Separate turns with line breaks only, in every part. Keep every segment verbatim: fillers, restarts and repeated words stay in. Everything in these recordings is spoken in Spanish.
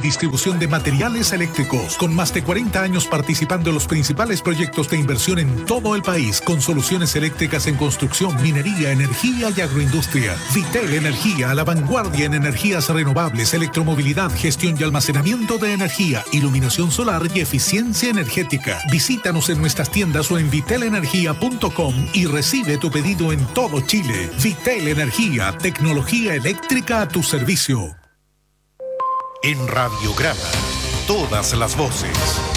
distribución de materiales eléctricos, con más de cuarenta años participando en los principales proyectos de inversión en todo el país, con soluciones eléctricas en construcción, minería, energía y agroindustria. Vitel Energía, a la vanguardia en energías renovables, electromovilidad, gestión y almacenamiento de energía, iluminación solar y eficiencia energética. Visítanos en nuestras tiendas o en vitel energía punto com y recibe tu pedido en todo Chile. Vitel Energía, tecnología eléctrica a tu servicio.
En Radiograma, todas las voces.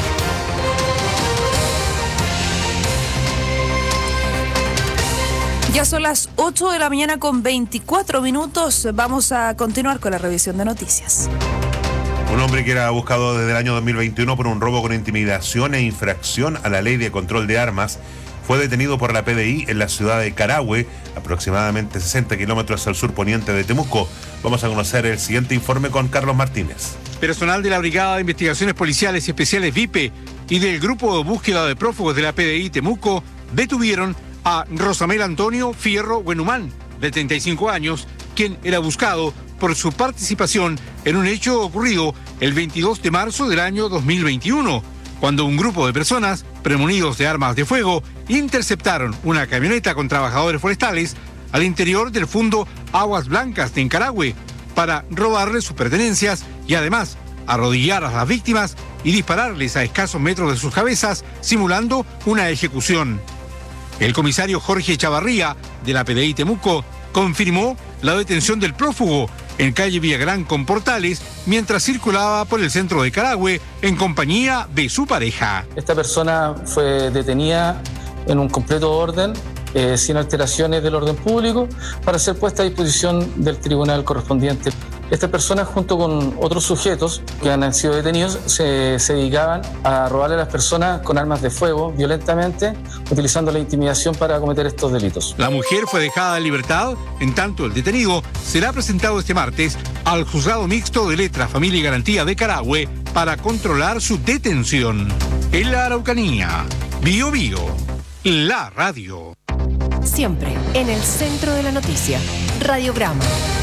Ya son las ocho de la mañana con veinticuatro minutos. Vamos a continuar con la revisión de noticias.
Un hombre que era buscado desde el año dos mil veintiuno por un robo con intimidación e infracción a la ley de control de armas fue detenido por la P D I en la ciudad de Carahue, aproximadamente sesenta kilómetros al sur poniente de Temuco. Vamos a conocer el siguiente informe con Carlos Martínez.
Personal de la Brigada de Investigaciones Policiales y Especiales V I P E y del Grupo de Búsqueda de Prófugos de la P D I Temuco detuvieron a Rosamel Antonio Fierro Buenumán, de treinta y cinco años, quien era buscado por su participación en un hecho ocurrido el veintidós de marzo del año dos mil veintiuno, cuando un grupo de personas, premunidos de armas de fuego, interceptaron una camioneta con trabajadores forestales al interior del fundo Aguas Blancas de Encarahue para robarles sus pertenencias y además arrodillar a las víctimas y dispararles a escasos metros de sus cabezas, simulando una ejecución. El comisario Jorge Chavarría, de la P D I Temuco, confirmó la detención del prófugo en calle Villagrán con Portales mientras circulaba por el centro de Carahue en compañía de su pareja.
Esta persona fue detenida en un completo orden, eh, sin alteraciones del orden público, para ser puesta a disposición del tribunal correspondiente. Esta persona, junto con otros sujetos que han sido detenidos, se, se dedicaban a robarle a las personas con armas de fuego violentamente, utilizando la intimidación para cometer estos delitos.
La mujer fue dejada en libertad, en tanto el detenido será presentado este martes al Juzgado Mixto de Letra, Familia y Garantía de Carahue para controlar su detención. En la Araucanía, Bío Bío, la radio.
Siempre en el centro de la noticia, Radiograma.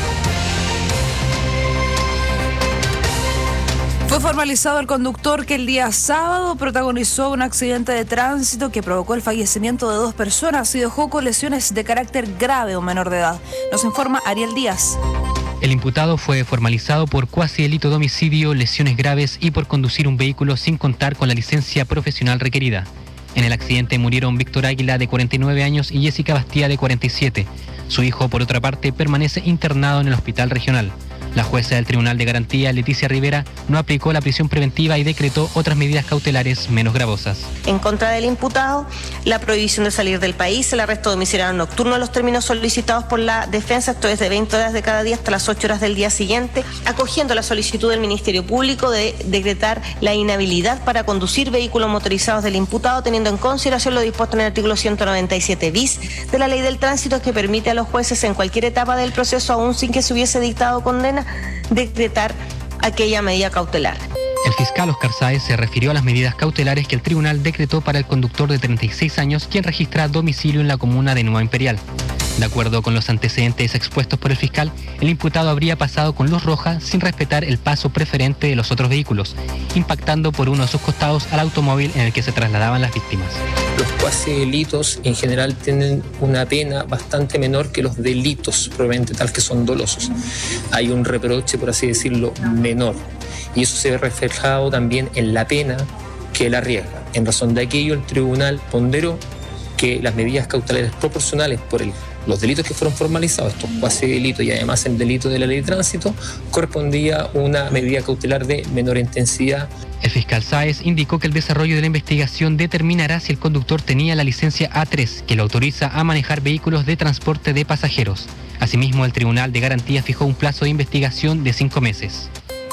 Fue formalizado el conductor que el día sábado protagonizó un accidente de tránsito que provocó el fallecimiento de dos personas y dejó con lesiones de carácter grave a un menor de edad. Nos informa Ariel Díaz.
El imputado fue formalizado por cuasi delito de homicidio, lesiones graves y por conducir un vehículo sin contar con la licencia profesional requerida. En el accidente murieron Víctor Águila, de cuarenta y nueve años, y Jessica Bastía, de cuarenta y siete. Su hijo, por otra parte, permanece internado en el hospital regional. La jueza del Tribunal de Garantía, Leticia Rivera, no aplicó la prisión preventiva y decretó otras medidas cautelares menos gravosas.
En contra del imputado, la prohibición de salir del país, el arresto domiciliario nocturno en los términos solicitados por la defensa, esto es de veinte horas de cada día hasta las ocho horas del día siguiente, acogiendo la solicitud del Ministerio Público de decretar la inhabilidad para conducir vehículos motorizados del imputado, teniendo en consideración lo dispuesto en el artículo ciento noventa y siete bis de la Ley del Tránsito, que permite a los jueces en cualquier etapa del proceso, aún sin que se hubiese dictado condena, decretar aquella medida cautelar.
El fiscal Oscar Sáez se refirió a las medidas cautelares que el tribunal decretó para el conductor de treinta y seis años, quien registra domicilio en la comuna de Nueva Imperial. De acuerdo con los antecedentes expuestos por el fiscal, el imputado habría pasado con luz roja sin respetar el paso preferente de los otros vehículos, impactando por uno de sus costados al automóvil en el que se trasladaban las víctimas.
Los cuasi delitos en general tienen una pena bastante menor que los delitos propiamente tal, que son dolosos. Hay un reproche, por así decirlo, menor, y eso se ve reflejado también en la pena que él arriesga. En razón de aquello, el tribunal ponderó que las medidas cautelares proporcionales por el los delitos que fueron formalizados, estos cuasi delitos y además el delito de la ley de tránsito, correspondía una medida cautelar de menor intensidad.
El fiscal Sáez indicó que el desarrollo de la investigación determinará si el conductor tenía la licencia A tres, que lo autoriza a manejar vehículos de transporte de pasajeros. Asimismo, el Tribunal de Garantía fijó un plazo de investigación de cinco meses.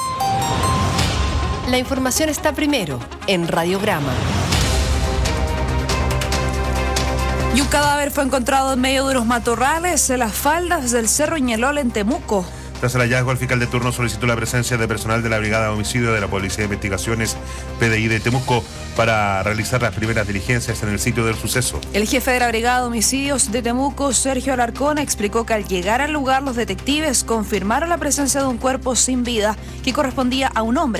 La información está primero en Radiograma.
Y un cadáver fue encontrado en medio de unos matorrales en las faldas del Cerro Ñelol en Temuco.
Tras el hallazgo, el fiscal de turno solicitó la presencia de personal de la Brigada de Homicidio de la Policía de Investigaciones P D I de Temuco para realizar las primeras diligencias en el sitio del suceso.
El jefe de la Brigada de Homicidios de Temuco, Sergio Alarcón, explicó que al llegar al lugar los detectives confirmaron la presencia de un cuerpo sin vida que correspondía a un hombre